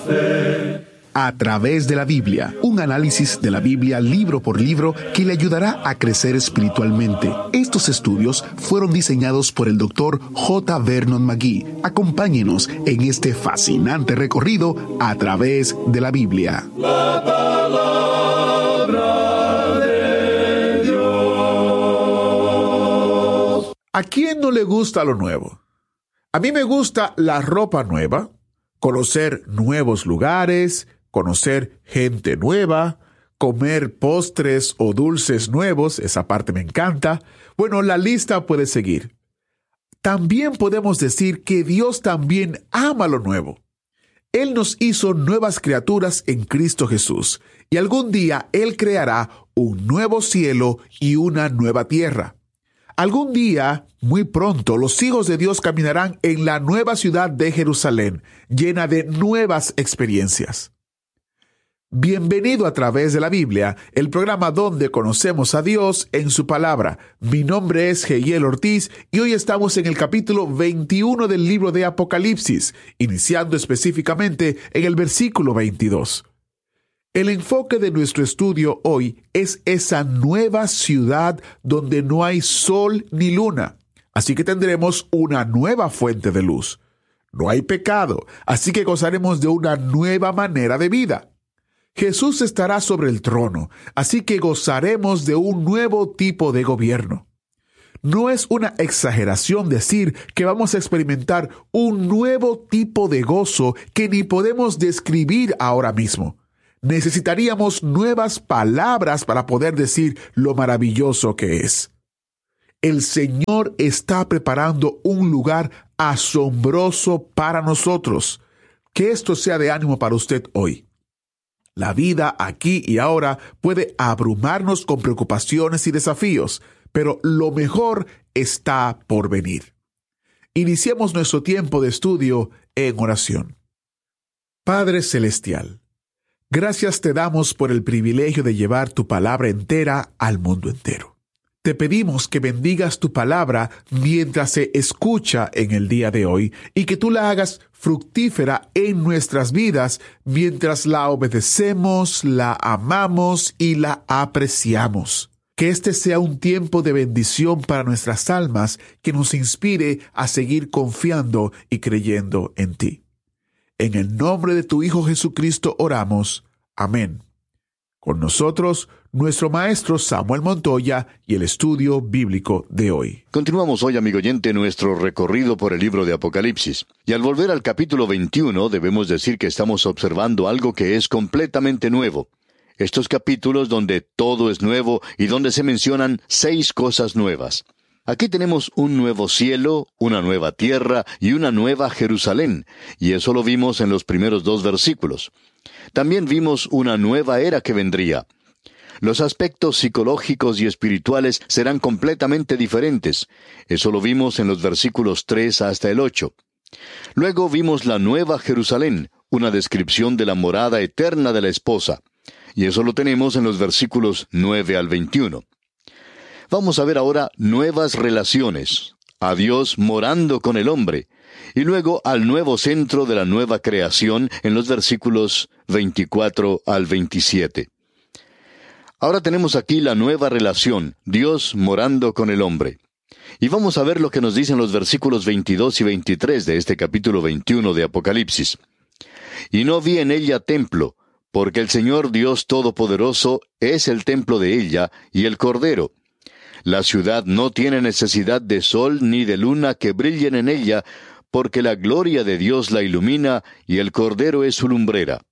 A través de la Biblia, un análisis de la Biblia libro por libro que le ayudará a crecer espiritualmente. Estos estudios fueron diseñados por el Dr. J. Vernon McGee. Acompáñenos en este fascinante recorrido a través de la Biblia. La palabra de Dios. ¿A quién no le gusta lo nuevo? A mí me gusta la ropa nueva, conocer nuevos lugares, conocer gente nueva, comer postres o dulces nuevos, esa parte me encanta. Bueno, la lista puede seguir. También podemos decir que Dios también ama lo nuevo. Él nos hizo nuevas criaturas en Cristo Jesús, y algún día Él creará un nuevo cielo y una nueva tierra. Algún día, muy pronto, los hijos de Dios caminarán en la nueva ciudad de Jerusalén, llena de nuevas experiencias. Bienvenido a través de la Biblia, el programa donde conocemos a Dios en su palabra. Mi nombre es Jehiel Ortiz y hoy estamos en el capítulo 21 del libro de Apocalipsis, iniciando específicamente en el versículo 22. El enfoque de nuestro estudio hoy es esa nueva ciudad donde no hay sol ni luna, así que tendremos una nueva fuente de luz. No hay pecado, así que gozaremos de una nueva manera de vida. Jesús estará sobre el trono, así que gozaremos de un nuevo tipo de gobierno. No es una exageración decir que vamos a experimentar un nuevo tipo de gozo que ni podemos describir ahora mismo. Necesitaríamos nuevas palabras para poder decir lo maravilloso que es. El Señor está preparando un lugar asombroso para nosotros. Que esto sea de ánimo para usted hoy. La vida aquí y ahora puede abrumarnos con preocupaciones y desafíos, pero lo mejor está por venir. Iniciemos nuestro tiempo de estudio en oración. Padre Celestial, gracias te damos por el privilegio de llevar tu palabra entera al mundo entero. Te pedimos que bendigas tu palabra mientras se escucha en el día de hoy y que tú la hagas fructífera en nuestras vidas mientras la obedecemos, la amamos y la apreciamos. Que este sea un tiempo de bendición para nuestras almas que nos inspire a seguir confiando y creyendo en ti. En el nombre de tu Hijo Jesucristo oramos. Amén. Con nosotros, nuestro maestro Samuel Montoya y el estudio bíblico de hoy. Continuamos hoy, amigo oyente, nuestro recorrido por el libro de Apocalipsis. Y al volver al capítulo 21, debemos decir que estamos observando algo que es completamente nuevo. Estos capítulos donde todo es nuevo y donde se mencionan 6 cosas nuevas. Aquí tenemos un nuevo cielo, una nueva tierra y una nueva Jerusalén, y eso lo vimos en los primeros 2 versículos. También vimos una nueva era que vendría. Los aspectos psicológicos y espirituales serán completamente diferentes. Eso lo vimos en los versículos 3 hasta el 8. Luego vimos la nueva Jerusalén, una descripción de la morada eterna de la esposa. Y eso lo tenemos en los versículos 9 al 21. Vamos a ver ahora nuevas relaciones, a Dios morando con el hombre, y luego al nuevo centro de la nueva creación en los versículos 24 al 27. Ahora tenemos aquí la nueva relación, Dios morando con el hombre. Y vamos a ver lo que nos dicen los versículos 22 y 23 de este capítulo 21 de Apocalipsis. Y no vi en ella templo, porque el Señor Dios Todopoderoso es el templo de ella y el Cordero. La ciudad no tiene necesidad de sol ni de luna que brillen en ella, porque la gloria de Dios la ilumina y el Cordero es su lumbrera.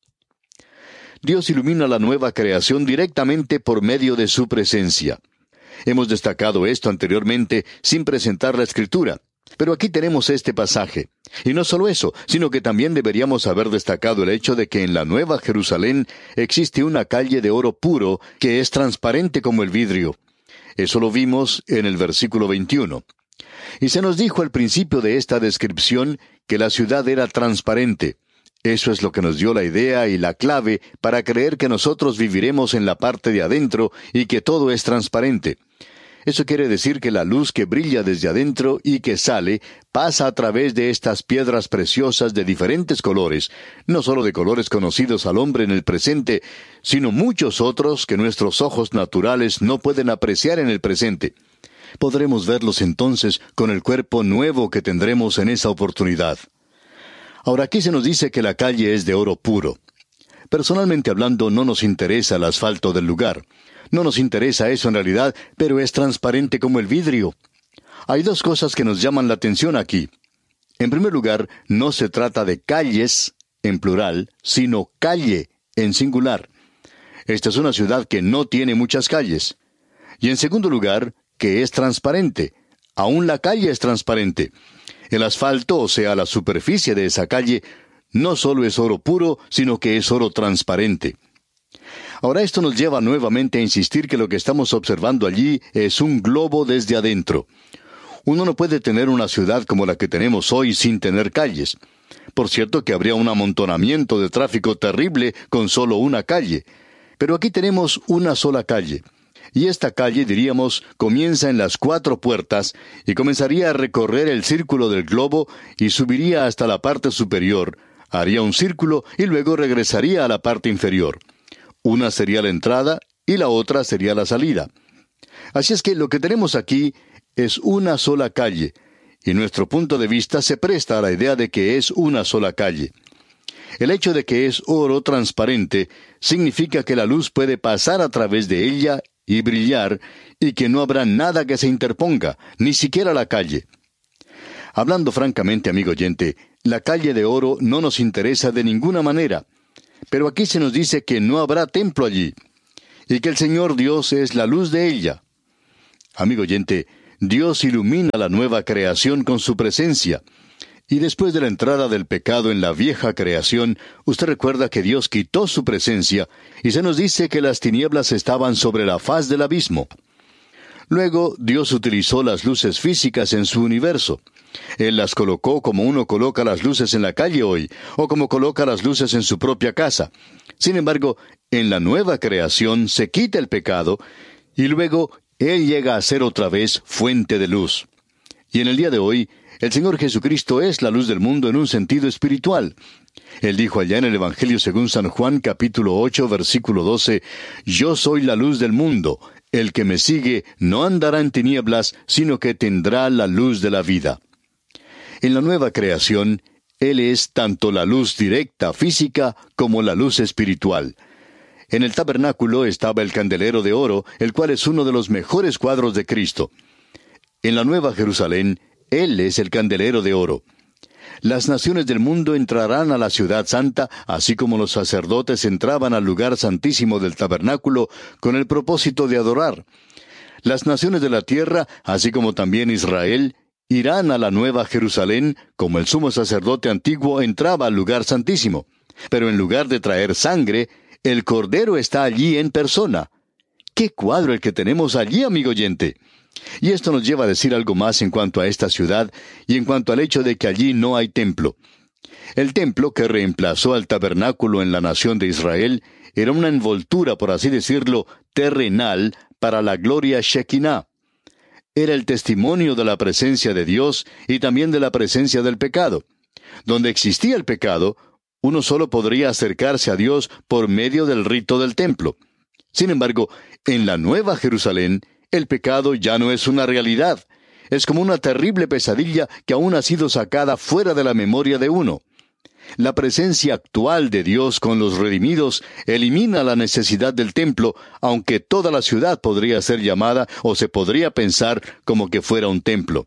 Dios ilumina la nueva creación directamente por medio de su presencia. Hemos destacado esto anteriormente sin presentar la Escritura, pero aquí tenemos este pasaje. Y no solo eso, sino que también deberíamos haber destacado el hecho de que en la Nueva Jerusalén existe una calle de oro puro que es transparente como el vidrio. Eso lo vimos en el versículo 21. Y se nos dijo al principio de esta descripción que la ciudad era transparente. Eso es lo que nos dio la idea y la clave para creer que nosotros viviremos en la parte de adentro y que todo es transparente. Eso quiere decir que la luz que brilla desde adentro y que sale pasa a través de estas piedras preciosas de diferentes colores, no solo de colores conocidos al hombre en el presente, sino muchos otros que nuestros ojos naturales no pueden apreciar en el presente. Podremos verlos entonces con el cuerpo nuevo que tendremos en esa oportunidad. Ahora aquí se nos dice que la calle es de oro puro. Personalmente hablando, no nos interesa el asfalto del lugar. No nos interesa eso en realidad, pero es transparente como el vidrio. Hay dos cosas que nos llaman la atención aquí. En primer lugar, no se trata de calles, en plural, sino calle, en singular. Esta es una ciudad que no tiene muchas calles. Y en segundo lugar, que es transparente. Aún la calle es transparente. El asfalto, o sea, la superficie de esa calle, no solo es oro puro, sino que es oro transparente. Ahora esto nos lleva nuevamente a insistir que lo que estamos observando allí es un globo desde adentro. Uno no puede tener una ciudad como la que tenemos hoy sin tener calles. Por cierto que habría un amontonamiento de tráfico terrible con solo una calle. Pero aquí tenemos una sola calle. Y esta calle, diríamos, comienza en las 4 puertas y comenzaría a recorrer el círculo del globo y subiría hasta la parte superior, haría un círculo y luego regresaría a la parte inferior. Una sería la entrada y la otra sería la salida. Así es que lo que tenemos aquí es una sola calle, y nuestro punto de vista se presta a la idea de que es una sola calle. El hecho de que es oro transparente significa que la luz puede pasar a través de ella y brillar, y que no habrá nada que se interponga, ni siquiera la calle. Hablando francamente, amigo oyente, la calle de oro no nos interesa de ninguna manera, pero aquí se nos dice que no habrá templo allí, y que el Señor Dios es la luz de ella. Amigo oyente, Dios ilumina la nueva creación con su presencia. Y después de la entrada del pecado en la vieja creación, usted recuerda que Dios quitó su presencia, y se nos dice que las tinieblas estaban sobre la faz del abismo. Luego, Dios utilizó las luces físicas en su universo. Él las colocó como uno coloca las luces en la calle hoy, o como coloca las luces en su propia casa. Sin embargo, en la nueva creación se quita el pecado, y luego Él llega a ser otra vez fuente de luz. Y en el día de hoy, el Señor Jesucristo es la luz del mundo en un sentido espiritual. Él dijo allá en el Evangelio según San Juan, capítulo 8, versículo 12, «Yo soy la luz del mundo. El que me sigue no andará en tinieblas, sino que tendrá la luz de la vida». En la nueva creación, Él es tanto la luz directa, física, como la luz espiritual. En el tabernáculo estaba el candelero de oro, el cual es uno de los mejores cuadros de Cristo. En la Nueva Jerusalén, Él es el candelero de oro. Las naciones del mundo entrarán a la ciudad santa, así como los sacerdotes entraban al lugar santísimo del tabernáculo con el propósito de adorar. Las naciones de la tierra, así como también Israel, irán a la Nueva Jerusalén, como el sumo sacerdote antiguo entraba al lugar santísimo. Pero en lugar de traer sangre, el Cordero está allí en persona. ¡Qué cuadro el que tenemos allí, amigo oyente! Y esto nos lleva a decir algo más en cuanto a esta ciudad y en cuanto al hecho de que allí no hay templo. El templo que reemplazó al tabernáculo en la nación de Israel era una envoltura, por así decirlo, terrenal para la gloria Shekinah. Era el testimonio de la presencia de Dios y también de la presencia del pecado. Donde existía el pecado, uno solo podría acercarse a Dios por medio del rito del templo. Sin embargo, en la Nueva Jerusalén, el pecado ya no es una realidad. Es como una terrible pesadilla que aún ha sido sacada fuera de la memoria de uno. La presencia actual de Dios con los redimidos elimina la necesidad del templo, aunque toda la ciudad podría ser llamada o se podría pensar como que fuera un templo.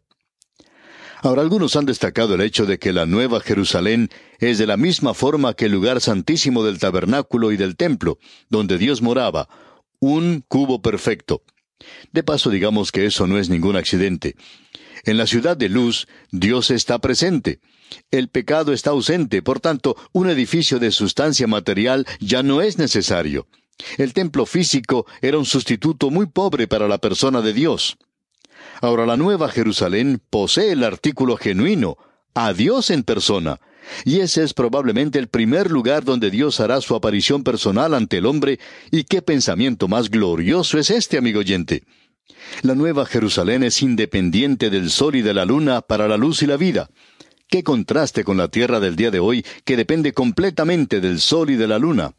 Ahora, algunos han destacado el hecho de que la Nueva Jerusalén es de la misma forma que el lugar santísimo del tabernáculo y del templo, donde Dios moraba, un cubo perfecto. De paso, digamos que eso no es ningún accidente. En la ciudad de luz, Dios está presente. El pecado está ausente, por tanto, un edificio de sustancia material ya no es necesario. El templo físico era un sustituto muy pobre para la persona de Dios. Ahora, la Nueva Jerusalén posee el artículo genuino, a Dios en persona. Y ese es probablemente el primer lugar donde Dios hará su aparición personal ante el hombre, y qué pensamiento más glorioso es este, amigo oyente. La Nueva Jerusalén es independiente del sol y de la luna para la luz y la vida. ¡Qué contraste con la tierra del día de hoy, que depende completamente del sol y de la luna!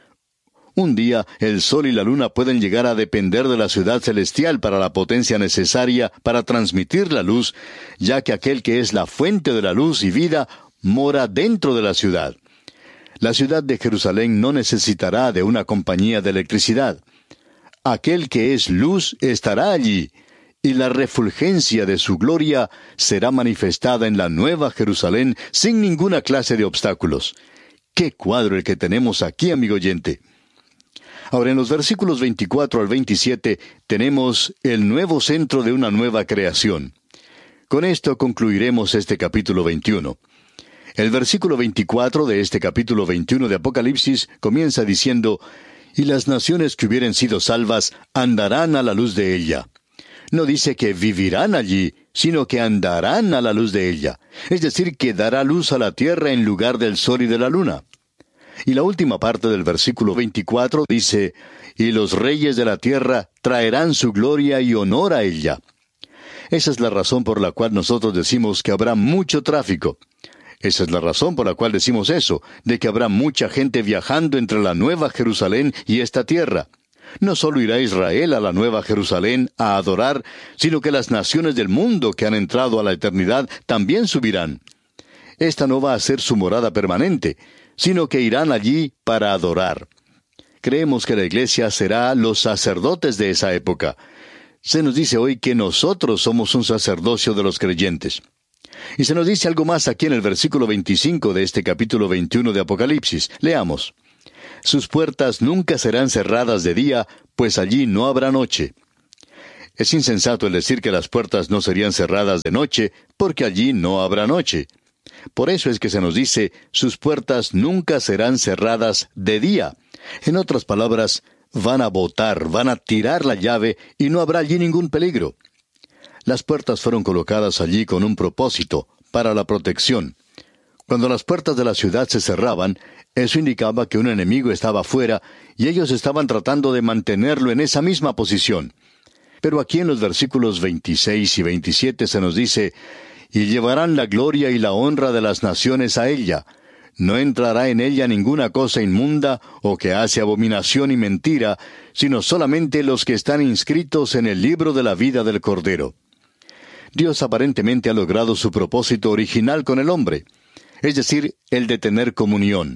Un día, el sol y la luna pueden llegar a depender de la ciudad celestial para la potencia necesaria para transmitir la luz, ya que aquel que es la fuente de la luz y vida mora dentro de la ciudad. La ciudad de Jerusalén no necesitará de una compañía de electricidad. Aquel que es luz estará allí, y la refulgencia de su gloria será manifestada en la Nueva Jerusalén sin ninguna clase de obstáculos. ¡Qué cuadro el que tenemos aquí, amigo oyente! Ahora, en los versículos 24 al 27 tenemos el nuevo centro de una nueva creación. Con esto concluiremos este capítulo 21. El versículo 24 de este capítulo 21 de Apocalipsis comienza diciendo: «Y las naciones que hubieren sido salvas andarán a la luz de ella». No dice que vivirán allí, sino que andarán a la luz de ella. Es decir, que dará luz a la tierra en lugar del sol y de la luna. Y la última parte del versículo 24 dice: «Y los reyes de la tierra traerán su gloria y honor a ella». Esa es la razón por la cual nosotros decimos que habrá mucho tráfico. Esa es la razón por la cual decimos eso, de que habrá mucha gente viajando entre la Nueva Jerusalén y esta tierra. No solo irá Israel a la Nueva Jerusalén a adorar, sino que las naciones del mundo que han entrado a la eternidad también subirán. Esta no va a ser su morada permanente, sino que irán allí para adorar. Creemos que la iglesia será los sacerdotes de esa época. Se nos dice hoy que nosotros somos un sacerdocio de los creyentes. Y se nos dice algo más aquí en el versículo 25 de este capítulo 21 de Apocalipsis. Leamos: «Sus puertas nunca serán cerradas de día, pues allí no habrá noche». Es insensato el decir que las puertas no serían cerradas de noche, porque allí no habrá noche. Por eso es que se nos dice: «Sus puertas nunca serán cerradas de día». En otras palabras, van a botar, van a tirar la llave y no habrá allí ningún peligro. Las puertas fueron colocadas allí con un propósito, para la protección. Cuando las puertas de la ciudad se cerraban, eso indicaba que un enemigo estaba afuera y ellos estaban tratando de mantenerlo en esa misma posición. Pero aquí en los versículos 26 y 27 se nos dice: «Y llevarán la gloria y la honra de las naciones a ella. No entrará en ella ninguna cosa inmunda o que hace abominación y mentira, sino solamente los que están inscritos en el libro de la vida del Cordero». Dios aparentemente ha logrado su propósito original con el hombre, es decir, el de tener comunión.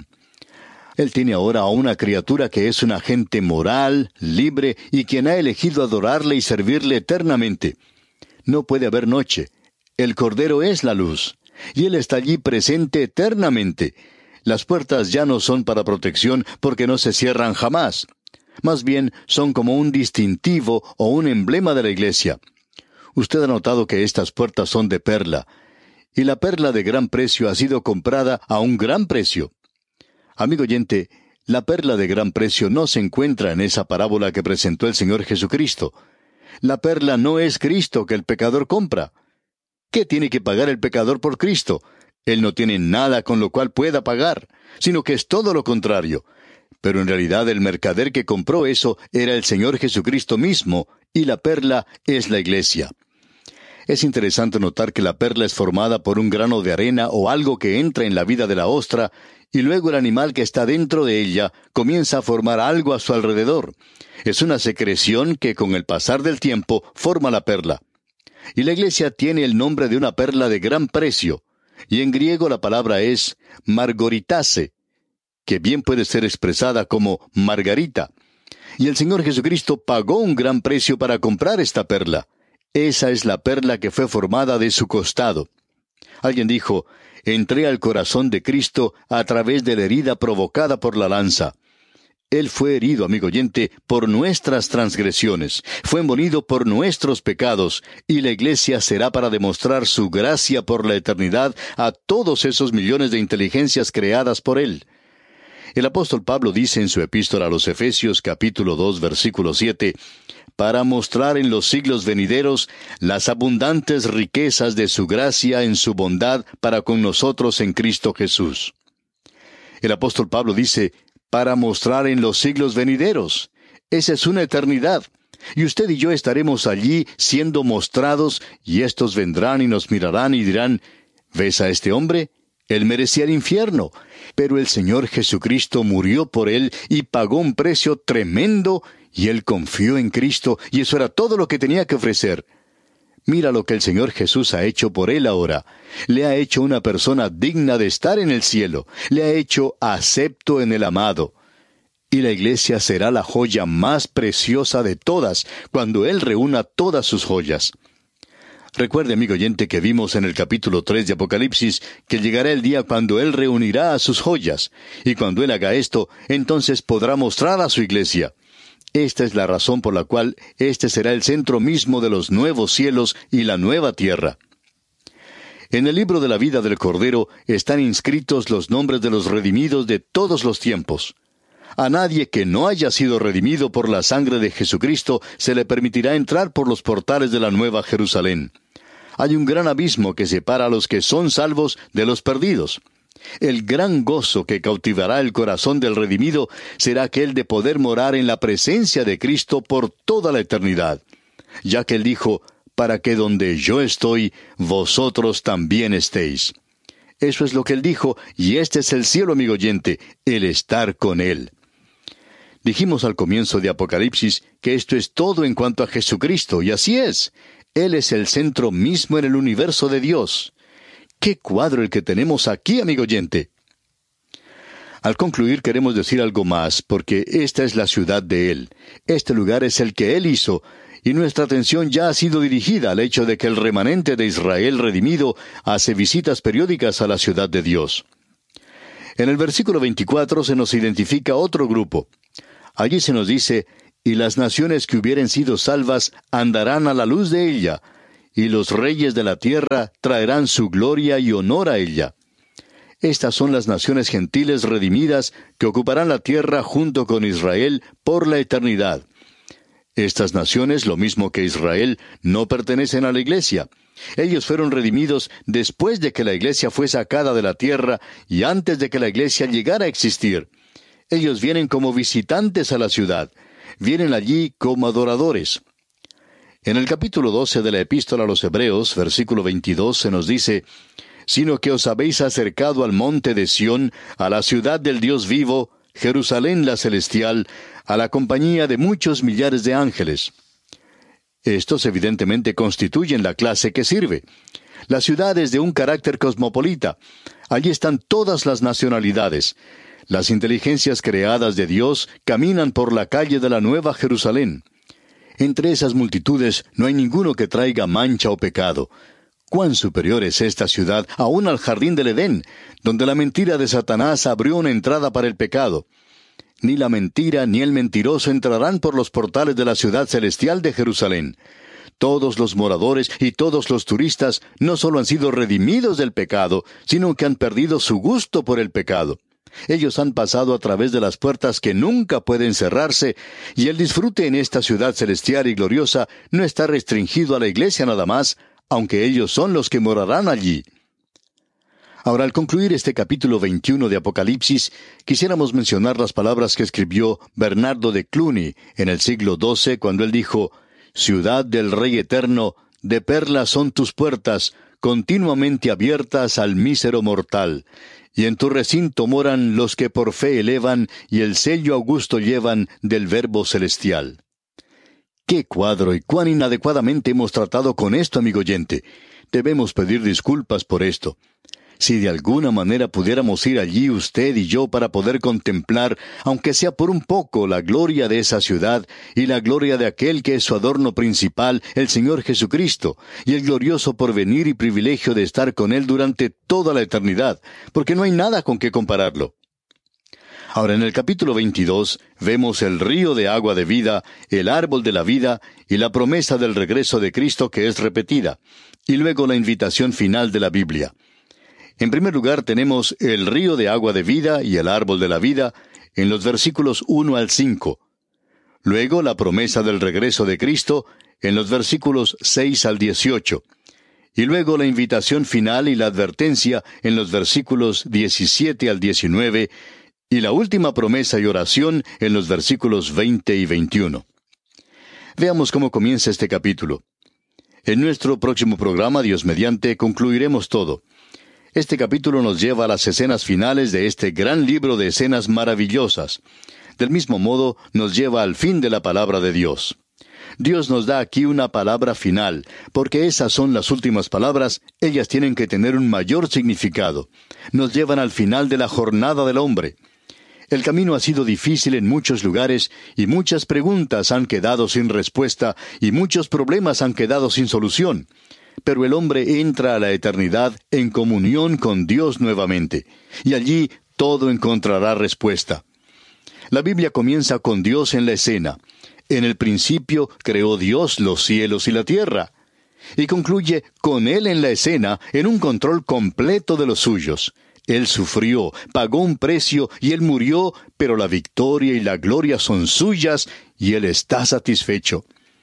Él tiene ahora a una criatura que es un agente moral, libre, y quien ha elegido adorarle y servirle eternamente. No puede haber noche. El Cordero es la luz, y Él está allí presente eternamente. Las puertas ya no son para protección porque no se cierran jamás. Más bien, son como un distintivo o un emblema de la iglesia. Usted ha notado que estas puertas son de perla, y la perla de gran precio ha sido comprada a un gran precio. Amigo oyente, la perla de gran precio no se encuentra en esa parábola que presentó el Señor Jesucristo. La perla no es Cristo que el pecador compra. ¿Qué tiene que pagar el pecador por Cristo? Él no tiene nada con lo cual pueda pagar, sino que es todo lo contrario. Pero en realidad el mercader que compró eso era el Señor Jesucristo mismo, y la perla es la iglesia. Es interesante notar que la perla es formada por un grano de arena o algo que entra en la vida de la ostra, y luego el animal que está dentro de ella comienza a formar algo a su alrededor. Es una secreción que con el pasar del tiempo forma la perla. Y la iglesia tiene el nombre de una perla de gran precio, y en griego la palabra es margoritase, que bien puede ser expresada como margarita. Y el Señor Jesucristo pagó un gran precio para comprar esta perla. Esa es la perla que fue formada de su costado. Alguien dijo: «Entré al corazón de Cristo a través de la herida provocada por la lanza». Él fue herido, amigo oyente, por nuestras transgresiones, fue molido por nuestros pecados, y la iglesia será para demostrar su gracia por la eternidad a todos esos millones de inteligencias creadas por Él. El apóstol Pablo dice en su epístola a los Efesios capítulo 2 versículo 7, «Para mostrar en los siglos venideros las abundantes riquezas de su gracia en su bondad para con nosotros en Cristo Jesús». El apóstol Pablo dice, «para mostrar en los siglos venideros». Esa es una eternidad. Y usted y yo estaremos allí siendo mostrados, y éstos vendrán y nos mirarán y dirán, ¿ves a este hombre? Él merecía el infierno, pero el Señor Jesucristo murió por él y pagó un precio tremendo, y él confió en Cristo, y eso era todo lo que tenía que ofrecer. Mira lo que el Señor Jesús ha hecho por él ahora. Le ha hecho una persona digna de estar en el cielo. Le ha hecho acepto en el amado. Y la iglesia será la joya más preciosa de todas, cuando Él reúna todas sus joyas. Recuerde, amigo oyente, que vimos en el capítulo 3 de Apocalipsis, que llegará el día cuando Él reunirá a sus joyas. Y cuando Él haga esto, entonces podrá mostrar a su iglesia. Esta es la razón por la cual este será el centro mismo de los nuevos cielos y la nueva tierra. En el libro de la vida del Cordero están inscritos los nombres de los redimidos de todos los tiempos. A nadie que no haya sido redimido por la sangre de Jesucristo se le permitirá entrar por los portales de la Nueva Jerusalén. Hay un gran abismo que separa a los que son salvos de los perdidos. El gran gozo que cautivará el corazón del redimido será aquel de poder morar en la presencia de Cristo por toda la eternidad, ya que Él dijo, para que donde yo estoy, vosotros también estéis. Eso es lo que Él dijo, y este es el cielo, amigo oyente, el estar con Él. Dijimos al comienzo de Apocalipsis que esto es todo en cuanto a Jesucristo, y así es. Él es el centro mismo en el universo de Dios. ¡Qué cuadro el que tenemos aquí, amigo oyente! Al concluir queremos decir algo más, porque esta es la ciudad de Él. Este lugar es el que Él hizo, y nuestra atención ya ha sido dirigida al hecho de que el remanente de Israel redimido hace visitas periódicas a la ciudad de Dios. En el versículo 24 se nos identifica otro grupo. Allí se nos dice, y las naciones que hubieren sido salvas andarán a la luz de ella, y los reyes de la tierra traerán su gloria y honor a ella. Estas son las naciones gentiles redimidas que ocuparán la tierra junto con Israel por la eternidad. Estas naciones, lo mismo que Israel, no pertenecen a la iglesia. Ellos fueron redimidos después de que la iglesia fue sacada de la tierra y antes de que la iglesia llegara a existir. Ellos vienen como visitantes a la ciudad. Vienen allí como adoradores. En el capítulo 12 de la Epístola a los Hebreos, versículo 22, se nos dice, «Sino que os habéis acercado al monte de Sión, a la ciudad del Dios vivo, Jerusalén la celestial, a la compañía de muchos millares de ángeles». Estos evidentemente constituyen la clase que sirve. La ciudad es de un carácter cosmopolita. Allí están todas las nacionalidades. Las inteligencias creadas de Dios caminan por la calle de la Nueva Jerusalén. Entre esas multitudes no hay ninguno que traiga mancha o pecado. Cuán superior es esta ciudad aún al jardín del Edén, donde la mentira de Satanás abrió una entrada para el pecado. Ni la mentira ni el mentiroso entrarán por los portales de la ciudad celestial de Jerusalén. Todos los moradores y todos los turistas no solo han sido redimidos del pecado, sino que han perdido su gusto por el pecado. Ellos han pasado a través de las puertas que nunca pueden cerrarse, y el disfrute en esta ciudad celestial y gloriosa no está restringido a la iglesia nada más, aunque ellos son los que morarán allí. Ahora, al concluir este capítulo 21 de Apocalipsis, quisiéramos mencionar las palabras que escribió Bernardo de Cluny en el siglo XII, cuando él dijo, «Ciudad del Rey Eterno, de perlas son tus puertas, continuamente abiertas al mísero mortal. Y en tu recinto moran los que por fe elevan y el sello augusto llevan del Verbo celestial». ¡Qué cuadro y cuán inadecuadamente hemos tratado con esto, amigo oyente! Debemos pedir disculpas por esto. Si de alguna manera pudiéramos ir allí usted y yo para poder contemplar, aunque sea por un poco, la gloria de esa ciudad y la gloria de aquel que es su adorno principal, el Señor Jesucristo, y el glorioso porvenir y privilegio de estar con Él durante toda la eternidad, porque no hay nada con que compararlo. Ahora, en el capítulo 22, vemos el río de agua de vida, el árbol de la vida y la promesa del regreso de Cristo que es repetida, y luego la invitación final de la Biblia. En primer lugar tenemos el río de agua de vida y el árbol de la vida en los versículos 1 al 5. Luego la promesa del regreso de Cristo en los versículos 6 al 18. Y luego la invitación final y la advertencia en los versículos 17 al 19, y la última promesa y oración en los versículos 20 y 21. Veamos cómo comienza este capítulo. En nuestro próximo programa, Dios mediante, concluiremos todo. Este capítulo nos lleva a las escenas finales de este gran libro de escenas maravillosas. Del mismo modo, nos lleva al fin de la palabra de Dios. Dios nos da aquí una palabra final, porque esas son las últimas palabras, ellas tienen que tener un mayor significado. Nos llevan al final de la jornada del hombre. El camino ha sido difícil en muchos lugares, y muchas preguntas han quedado sin respuesta, y muchos problemas han quedado sin solución. Pero el hombre entra a la eternidad en comunión con Dios nuevamente, y allí todo encontrará respuesta. La Biblia comienza con Dios en la escena. En el principio creó Dios los cielos y la tierra. Y concluye con Él en la escena, en un control completo de los suyos. Él sufrió, pagó un precio y Él murió, pero la victoria y la gloria son suyas y Él está satisfecho.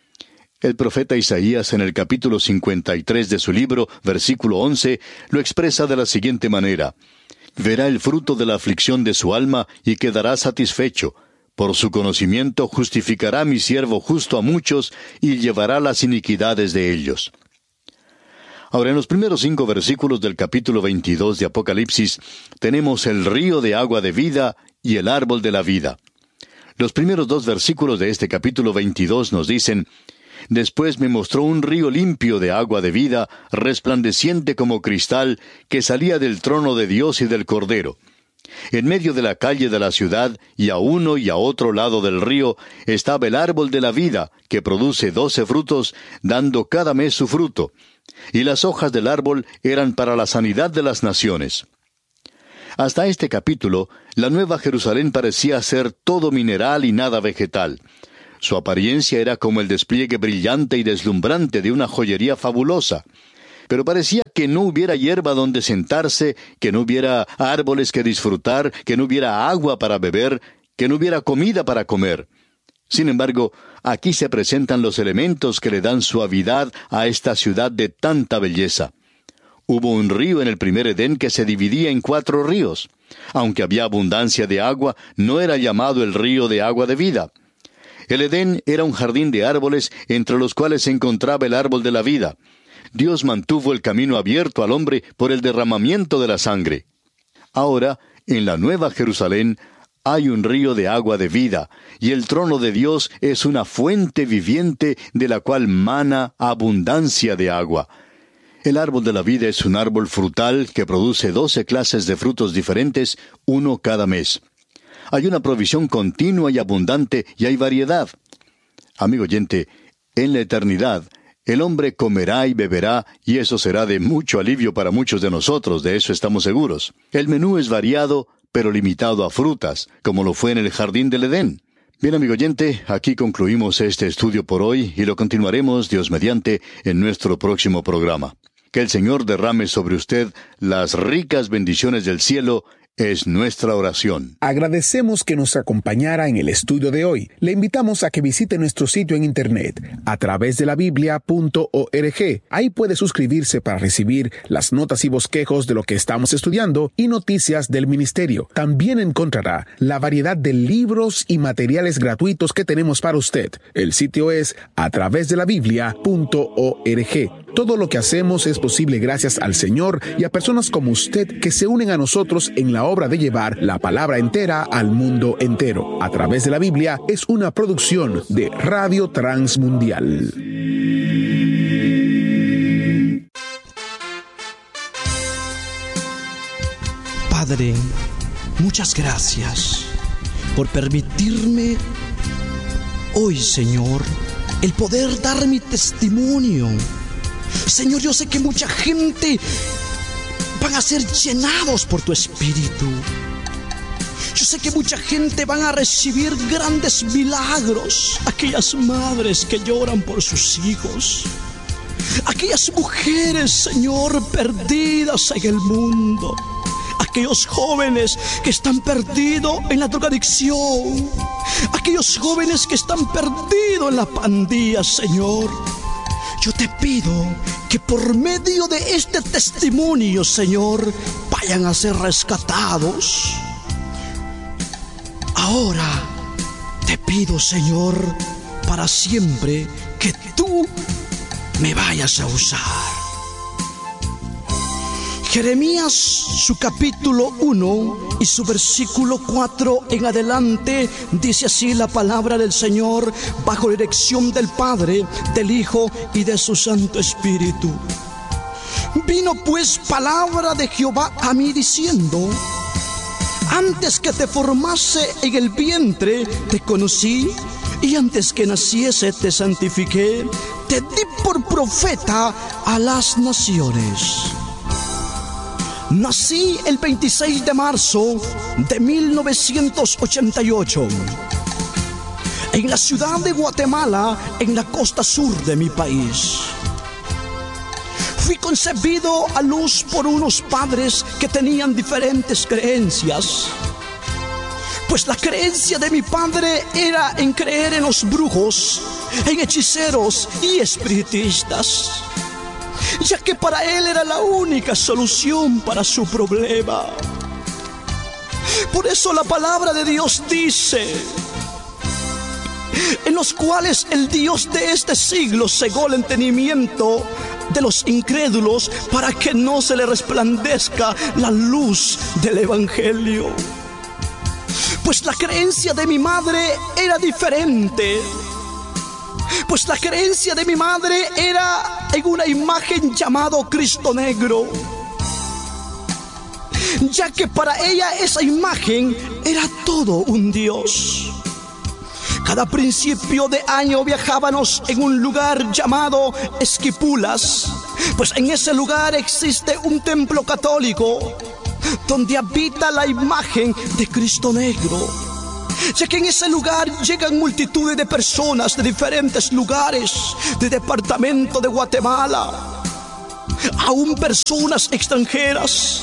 El profeta Isaías en el capítulo 53 de su libro, versículo 11, lo expresa de la siguiente manera: verá el fruto de la aflicción de su alma y quedará satisfecho. Por su conocimiento justificará mi siervo justo a muchos y llevará las iniquidades de ellos. Ahora, en los primeros 5 versículos del capítulo 22 de Apocalipsis, tenemos el río de agua de vida y el árbol de la vida. Los primeros 2 versículos de este capítulo 22 nos dicen: después me mostró un río limpio de agua de vida, resplandeciente como cristal, que salía del trono de Dios y del Cordero. En medio de la calle de la ciudad, y a uno y a otro lado del río, estaba el árbol de la vida, que produce 12 frutos, dando cada mes su fruto. Y las hojas del árbol eran para la sanidad de las naciones. Hasta este capítulo, la Nueva Jerusalén parecía ser todo mineral y nada vegetal. Su apariencia era como el despliegue brillante y deslumbrante de una joyería fabulosa. Pero parecía que no hubiera hierba donde sentarse, que no hubiera árboles que disfrutar, que no hubiera agua para beber, que no hubiera comida para comer. Sin embargo, aquí se presentan los elementos que le dan suavidad a esta ciudad de tanta belleza. Hubo un río en el primer Edén que se dividía en 4 ríos. Aunque había abundancia de agua, no era llamado el río de agua de vida. El Edén era un jardín de árboles entre los cuales se encontraba el árbol de la vida. Dios mantuvo el camino abierto al hombre por el derramamiento de la sangre. Ahora, en la Nueva Jerusalén, hay un río de agua de vida, y el trono de Dios es una fuente viviente de la cual mana abundancia de agua. El árbol de la vida es un árbol frutal que produce 12 clases de frutos diferentes, uno cada mes. Hay una provisión continua y abundante, y hay variedad. Amigo oyente, en la eternidad, el hombre comerá y beberá, y eso será de mucho alivio para muchos de nosotros, de eso estamos seguros. El menú es variado, pero limitado a frutas, como lo fue en el jardín del Edén. Bien, amigo oyente, aquí concluimos este estudio por hoy, y lo continuaremos, Dios mediante, en nuestro próximo programa. Que el Señor derrame sobre usted las ricas bendiciones del cielo, es nuestra oración. Agradecemos que nos acompañara en el estudio de hoy. Le invitamos a que visite nuestro sitio en internet, a través de la Biblia.org. Ahí puede suscribirse para recibir las notas y bosquejos de lo que estamos estudiando y noticias del ministerio. También encontrará la variedad de libros y materiales gratuitos que tenemos para usted. El sitio es a través de la Biblia.org. Todo lo que hacemos es posible gracias al Señor y a personas como usted que se unen a nosotros en la obra de llevar la palabra entera al mundo entero. A través de la Biblia es una producción de Radio Transmundial. Padre, muchas gracias por permitirme hoy, Señor, el poder dar mi testimonio. Señor, yo sé que mucha gente van a ser llenados por tu Espíritu. Yo sé que mucha gente van a recibir grandes milagros. Aquellas madres que lloran por sus hijos. Aquellas mujeres, Señor, perdidas en el mundo. Aquellos jóvenes que están perdidos en la drogadicción. Aquellos jóvenes que están perdidos en la pandilla, Señor. Yo te pido que por medio de este testimonio, Señor, vayan a ser rescatados. Ahora te pido, Señor, para siempre que tú me vayas a usar. Jeremías, su capítulo 1 y su versículo 4 en adelante, dice así la palabra del Señor, bajo la dirección del Padre, del Hijo y de su Santo Espíritu. Vino pues palabra de Jehová a mí diciendo: antes que te formase en el vientre, te conocí, y antes que naciese te santifiqué, te di por profeta a las naciones. Nací el 26 de marzo de 1988 en la ciudad de Guatemala, en la costa sur de mi país. Fui concebido a luz por unos padres que tenían diferentes creencias. Pues la creencia de mi padre era en creer en los brujos, en hechiceros y espiritistas, ya que para él era la única solución para su problema. Por eso la palabra de Dios dice: en los cuales el Dios de este siglo cegó el entendimiento de los incrédulos para que no se le resplandezca la luz del Evangelio. Pues la creencia de mi madre era diferente. Pues la creencia de mi madre era en una imagen llamado Cristo Negro, ya que para ella esa imagen era todo un Dios. Cada principio de año viajábamos en un lugar llamado Esquipulas, pues en ese lugar existe un templo católico donde habita la imagen de Cristo Negro, ya que en ese lugar llegan multitudes de personas de diferentes lugares del departamento de Guatemala, aún personas extranjeras.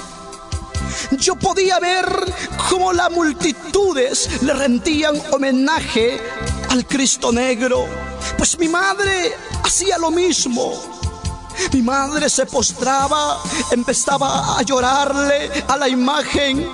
Yo podía ver cómo las multitudes le rendían homenaje al Cristo Negro, pues mi madre hacía lo mismo. Mi madre se postraba, empezaba a llorarle a la imagen.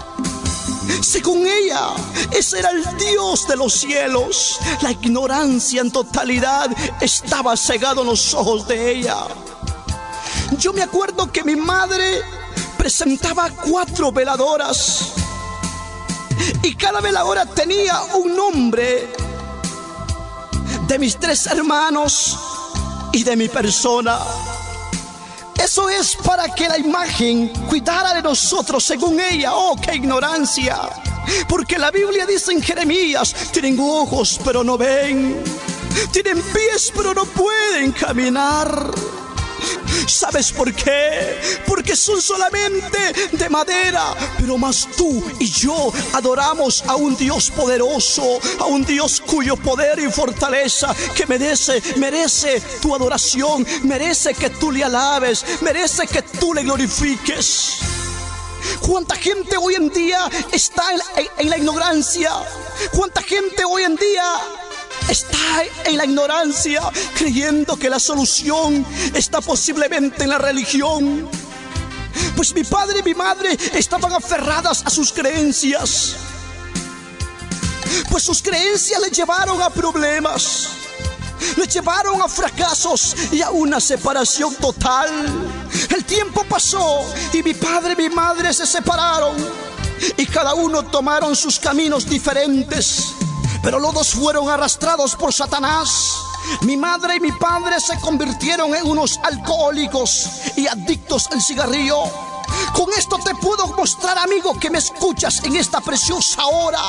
Según ella, ese era el Dios de los cielos. La ignorancia en totalidad estaba cegado en los ojos de ella. Yo me acuerdo que mi madre presentaba 4 veladoras y cada veladora tenía un nombre de mis 3 hermanos y de mi persona. Eso es para que la imagen cuidara de nosotros, según ella. ¡Oh, qué ignorancia! Porque la Biblia dice en Jeremías: tienen ojos pero no ven, tienen pies pero no pueden caminar. ¿Sabes por qué? Porque son solamente de madera. Pero más tú y yo adoramos a un Dios poderoso, a un Dios cuyo poder y fortaleza que merece tu adoración, merece que tú le alabes, merece que tú le glorifiques. ¿Cuánta gente hoy en día está en la ignorancia? ¿Cuánta gente hoy en día está en la ignorancia, creyendo que la solución está posiblemente en la religión? Pues mi padre y mi madre estaban aferradas a sus creencias, pues sus creencias les llevaron a problemas, les llevaron a fracasos y a una separación total. El tiempo pasó y mi padre y mi madre se separaron y cada uno tomaron sus caminos diferentes. Pero los dos fueron arrastrados por Satanás. Mi madre y mi padre se convirtieron en unos alcohólicos y adictos al cigarrillo. Con esto te puedo mostrar, amigo, que me escuchas en esta preciosa hora,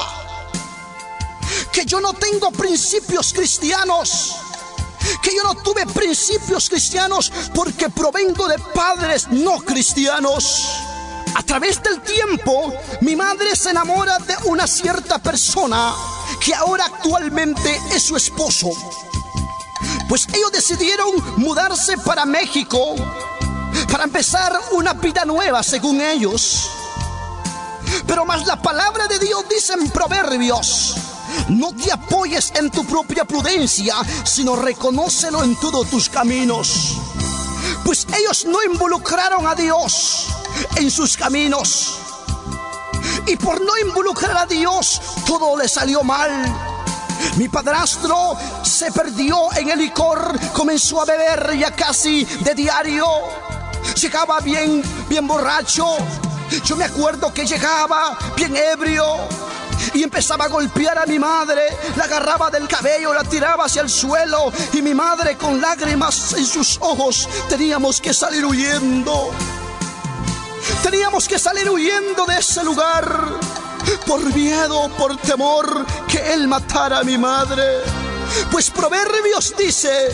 que yo no tengo principios cristianos, que yo no tuve principios cristianos porque provengo de padres no cristianos. A través del tiempo, mi madre se enamora de una cierta persona que ahora actualmente es su esposo. Pues ellos decidieron mudarse para México para empezar una vida nueva, según ellos. Pero más la palabra de Dios dice en Proverbios: no te apoyes en tu propia prudencia, sino reconócelo en todos tus caminos. Pues ellos no involucraron a Dios en sus caminos, y por no involucrar a Dios todo le salió mal. Mi padrastro se perdió en el licor, comenzó a beber ya casi de diario. Llegaba bien borracho. Yo me acuerdo que llegaba bien ebrio y empezaba a golpear a mi madre. La agarraba del cabello, la tiraba hacia el suelo, y mi madre, con lágrimas en sus ojos, teníamos que salir huyendo. Teníamos que salir huyendo de ese lugar por miedo, por temor que él matara a mi madre. Pues Proverbios dice: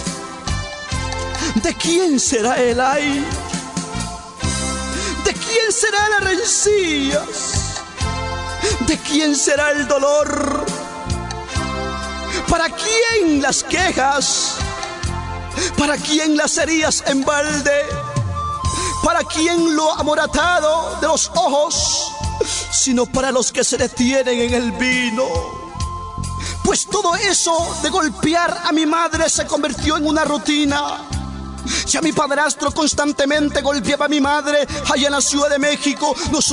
¿de quién será el ay? ¿De quién serán las rencillas? ¿De quién será el dolor? ¿Para quién las quejas? ¿Para quién las heridas en balde? ¿Para quién lo amoratado de los ojos? Sino para los que se detienen en el vino. Pues todo eso de golpear a mi madre se convirtió en una rutina. Ya mi padrastro constantemente golpeaba a mi madre allá en la Ciudad de México. Nosotros